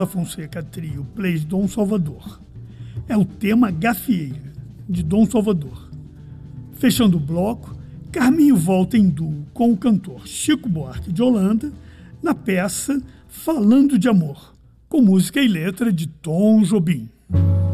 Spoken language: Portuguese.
Fonseca Trio Plays Dom Salvador. É o tema Gafieira, de Dom Salvador. Fechando o bloco, Carminho volta em duo com o cantor Chico Buarque de Holanda na peça Falando de Amor, com música e letra de Tom Jobim.